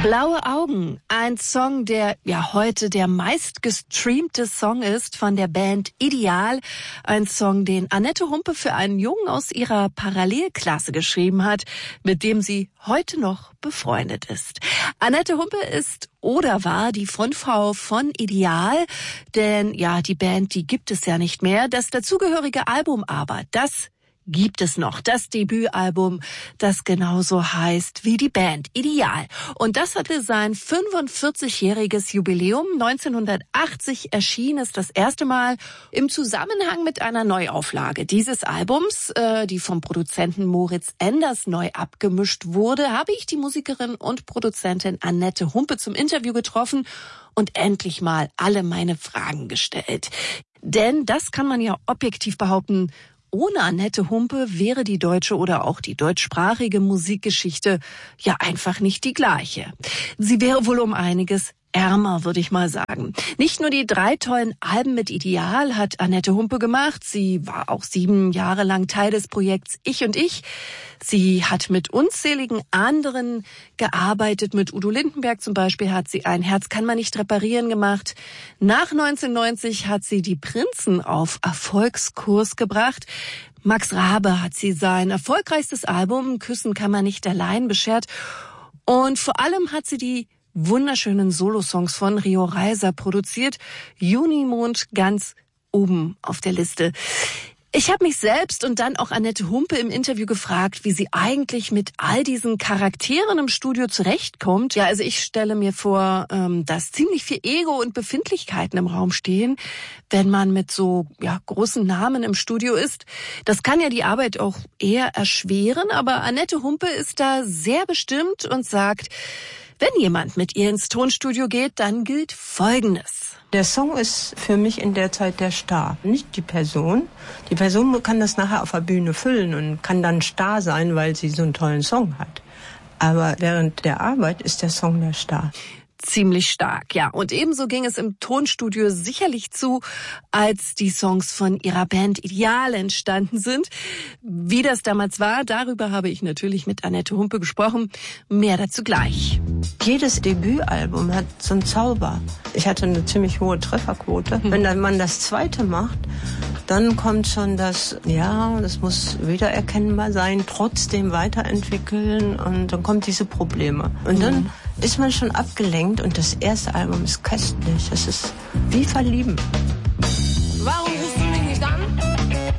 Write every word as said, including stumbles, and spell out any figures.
Blaue Augen, ein Song, der ja heute der meistgestreamte Song ist von der Band Ideal. Ein Song, den Annette Humpe für einen Jungen aus ihrer Parallelklasse geschrieben hat, mit dem sie heute noch befreundet ist. Annette Humpe ist oder war die Frontfrau von Ideal, denn ja, die Band, die gibt es ja nicht mehr. Das dazugehörige Album aber, das gibt es noch, das Debütalbum, das genauso heißt wie die Band, Ideal. Und das hatte sein fünfundvierzigjähriges Jubiläum. neunzehnhundertachtzig erschien es das erste Mal im Zusammenhang mit einer Neuauflage dieses Albums, äh, die vom Produzenten Moritz Enders neu abgemischt wurde, habe ich die Musikerin und Produzentin Annette Humpe zum Interview getroffen und endlich mal alle meine Fragen gestellt. Denn das kann man ja objektiv behaupten, ohne Annette Humpe wäre die deutsche oder auch die deutschsprachige Musikgeschichte ja einfach nicht die gleiche. Sie wäre wohl um einiges ärmer, würde ich mal sagen. Nicht nur die drei tollen Alben mit Ideal hat Annette Humpe gemacht, sie war auch sieben Jahre lang Teil des Projekts Ich und Ich. Sie hat mit unzähligen anderen gearbeitet, mit Udo Lindenberg zum Beispiel hat sie Ein Herz kann man nicht reparieren gemacht. Nach neunzehnhundertneunzig hat sie die Prinzen auf Erfolgskurs gebracht. Max Rabe hat sie sein erfolgreichstes Album Küssen kann man nicht allein beschert. Und vor allem hat sie die wunderschönen Solosongs von Rio Reiser produziert. Junimond ganz oben auf der Liste. Ich habe mich selbst und dann auch Annette Humpe im Interview gefragt, wie sie eigentlich mit all diesen Charakteren im Studio zurechtkommt. Ja, also ich stelle mir vor, dass ziemlich viel Ego und Befindlichkeiten im Raum stehen, wenn man mit so ja, großen Namen im Studio ist. Das kann ja die Arbeit auch eher erschweren, aber Annette Humpe ist da sehr bestimmt und sagt, wenn jemand mit ihr ins Tonstudio geht, dann gilt Folgendes. Der Song ist für mich in der Zeit der Star, nicht die Person. Die Person kann das nachher auf der Bühne füllen und kann dann Star sein, weil sie so einen tollen Song hat. Aber während der Arbeit ist der Song der Star. Ziemlich stark, ja. Und ebenso ging es im Tonstudio sicherlich zu, als die Songs von ihrer Band Ideal entstanden sind. Wie das damals war, darüber habe ich natürlich mit Annette Humpe gesprochen. Mehr dazu gleich. Jedes Debütalbum hat so einen Zauber. Ich hatte eine ziemlich hohe Trefferquote. Wenn dann man das zweite macht, dann kommt schon das, ja, das muss wiedererkennbar sein, trotzdem weiterentwickeln und dann kommen diese Probleme. Und dann mhm. ist man schon abgelenkt und das erste Album ist köstlich. Das ist wie verlieben.